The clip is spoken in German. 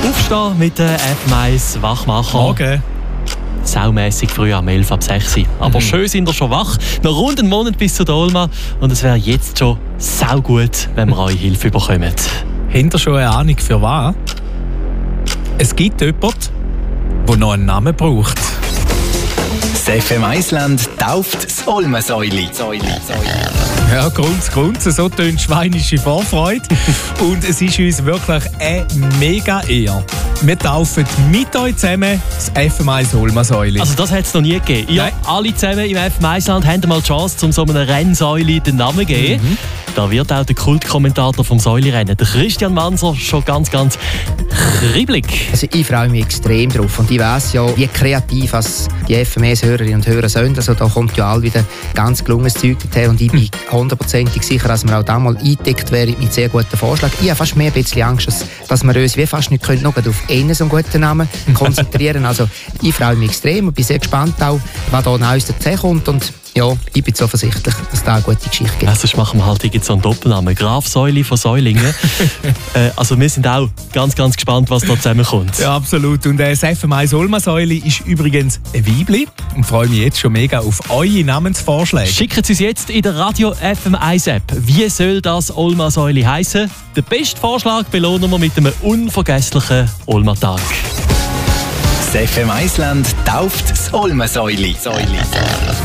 Aufstehen mit der FM1 Wachmacher. Morgen. Saumässig früh am 11 ab 6 Uhr. Aber schön sind ihr schon wach. Noch rund einen Monat bis zu der Olma. Und es wäre jetzt schon saugut, wenn wir eure Hilfe bekommen. Habt ihr schon eine Ahnung für was? Es gibt jemanden, der noch einen Namen braucht. Das FM1 Land tauft das Olmensäuli. Ja, Grund, so tönt schweinische Vorfreude. Und es ist uns wirklich eine mega Ehre. Wir taufen mit euch zusammen das FM1 Olmensäuli. Also das hat es noch nie gegeben. Ihr alle zusammen im FM1 Land haben mal die Chance, um so einem Rennsäuli den Namen zu geben. Da wird auch der Kultkommentator vom Säulirennen, der Christian Manser, schon ganz kribbelig. Also ich freue mich extrem drauf und ich weiss ja, wie kreativ als die FMS-Hörerinnen und Hörer sind. Also da kommt ja all wieder ganz gelungenes Zeug her und ich bin hundertprozentig sicher, dass wir auch da mal eingedeckt wären mit sehr guten Vorschlägen. Ich habe fast mehr ein bisschen Angst, dass wir uns wie fast nicht können, noch auf einen so einen guten Namen konzentrieren. Also ich freue mich extrem und bin sehr gespannt auch, was da Neues dazukommt und ja, ich bin zuversichtlich, dass da eine gute Geschichte gibt. Sonst machen wir halt so einen Doppelnamen. Graf Säuli von Säulingen. Also wir sind auch ganz gespannt, was da zusammenkommt. Ja, absolut. Und das FM1 Olmensäuli ist übrigens ein Weibli. Und freue mich jetzt schon mega auf eure Namensvorschläge. Schickt es uns jetzt in der Radio FM1 App. Wie soll das Olmensäuli heissen? Den besten Vorschlag belohnen wir mit einem unvergesslichen Olma-Tag. Das FM1 Land tauft das Olmensäuli.